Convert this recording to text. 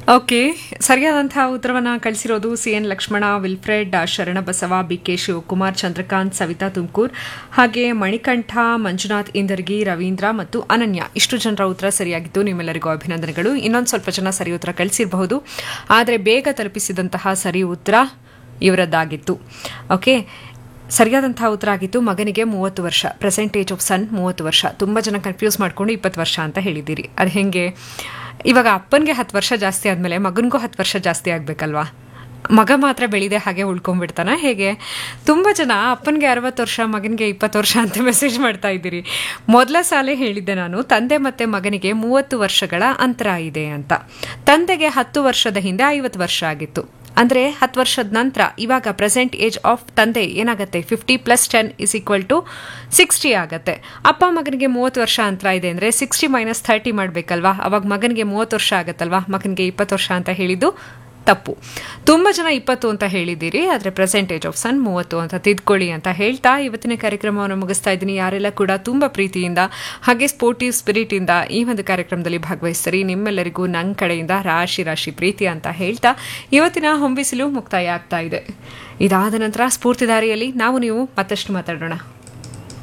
Okay, ಸರಿಯಾದಂತಹ ಉತ್ತರವನ್ನು ಕಳಿಸಿರೋದು CN Lakshmana, Wilfred, Sharanabasava, BK Shivakumar, Chandrakant, Savita Tumkur, ಹಾಗೆ ಮಣಿಕಂಠ, ಮಂಜುನಾಥ್ ಇಂದರ್ಗಿ, ರವೀಂದ್ರ ಮತ್ತು ಅನನ್ಯ. ಇಷ್ಟು ಜನರ ಉತ್ತರ ಸರಿಯಾಗಿತ್ತು. ನಿಮ್ಮೆಲ್ಲರಿಗೂ ಅಭಿನಂದನೆಗಳು. ಇನ್ನೊಂದು ಸ್ವಲ್ಪ ಜನ ಸರಿ ಉತ್ತರ ಕಳಿಸಿರಬಹುದು, ಆದರೆ ಬೇಗ ತಲುಪಿಸಿದಂತಹ ಸರಿ ಉತ್ತರ ಇವರದ್ದಾಗಿತ್ತು. ಓಕೆ, ಸರಿಯಾದಂತಹ ಉತ್ತರ ಆಗಿತ್ತು ಮಗನಿಗೆ 30 ವರ್ಷ. ಪ್ರೆಸೆಂಟ್ ಏಜ್ ಆಫ್ ಸನ್ 30 ವರ್ಷ. ತುಂಬ ಜನ ಕನ್ಫ್ಯೂಸ್ ಮಾಡ್ಕೊಂಡು 20 ವರ್ಷ ಅಂತ ಹೇಳಿದ್ದೀರಿ. ಅದು ಹೆಂಗೆ? ಇವಾಗ ಅಪ್ಪನಿಗೆ 10 ವರ್ಷ ಜಾಸ್ತಿ ಆದಮೇಲೆ ಮಗನಿಗೂ 10 ವರ್ಷ ಜಾಸ್ತಿ ಆಗಬೇಕಲ್ವಾ? ಮಗ ಮಾತ್ರ ಬೆಳೆದೇ ಹಾಗೆ ಉಳ್ಕೊಂಡ್ಬಿಡ್ತಾನ ಹೇಗೆ? ತುಂಬ ಜನ ಅಪ್ಪನಿಗೆ 60 ವರ್ಷ, ಮಗನಿಗೆ 20 ವರ್ಷ ಅಂತ ಮೆಸೇಜ್ ಮಾಡ್ತಾ ಇದ್ದೀರಿ. ಮೊದಲ ಸಾಲೇ ಹೇಳಿದ್ದೆ ನಾನು, ತಂದೆ ಮತ್ತು ಮಗನಿಗೆ 30 ವರ್ಷಗಳ ಅಂತರ ಇದೆ ಅಂತ. ತಂದೆಗೆ 10 ವರ್ಷದ ಹಿಂದೆ 50 ವರ್ಷ ಆಗಿತ್ತು. ಅಂದರೆ 10 ವರ್ಷದ ನಂತರ ಇವಾಗ ಪ್ರೆಸೆಂಟ್ ಏಜ್ ಆಫ್ ತಂದೆ ಏನಾಗುತ್ತೆ? 50 + 10 = 60 ಆಗುತ್ತೆ. ಅಪ್ಪ ಮಗನಿಗೆ 30 ವರ್ಷ ಅಂತರ ಇದೆ ಅಂದರೆ 60 - 30 ಮಾಡಬೇಕಲ್ವಾ? ಅವಾಗ ಮಗನಿಗೆ 30 ವರ್ಷ ಆಗುತ್ತಲ್ವಾ? ಮಗನಿಗೆ 20 ವರ್ಷ ಅಂತ ಹೇಳಿದ್ದು ತಪ್ಪು. ತುಂಬ ಜನ 20 ಅಂತ ಹೇಳಿದ್ದೀರಿ, ಆದರೆ ಪ್ರೆಸೆಂಟ್ ಏಜ್ ಆಫ್ ಸನ್ 30 ಅಂತ ತಿದ್ಕೊಳ್ಳಿ ಅಂತ ಹೇಳ್ತಾ ಇವತ್ತಿನ ಕಾರ್ಯಕ್ರಮವನ್ನು ಮುಗಿಸ್ತಾ ಇದ್ದೀನಿ. ಯಾರೆಲ್ಲ ಕೂಡ ತುಂಬ ಪ್ರೀತಿಯಿಂದ ಹಾಗೆ ಸ್ಪೋರ್ಟಿವ್ ಸ್ಪಿರಿಟ್ ಇಂದ ಈ ಒಂದು ಕಾರ್ಯಕ್ರಮದಲ್ಲಿ ಭಾಗವಹಿಸ್ತೀರಿ, ನಿಮ್ಮೆಲ್ಲರಿಗೂ ನನ್ನ ಕಡೆಯಿಂದ ರಾಶಿ ರಾಶಿ ಪ್ರೀತಿ ಅಂತ ಹೇಳ್ತಾ ಇವತ್ತಿನ ಹೊಂಬಿಸಿಲು ಮುಕ್ತಾಯ ಆಗ್ತಾ ಇದೆ. ಇದಾದ ನಂತರ ಸ್ಫೂರ್ತಿದಾರಿಯಲ್ಲಿ ನಾವು ನೀವು ಮತ್ತಷ್ಟು ಮಾತಾಡೋಣ.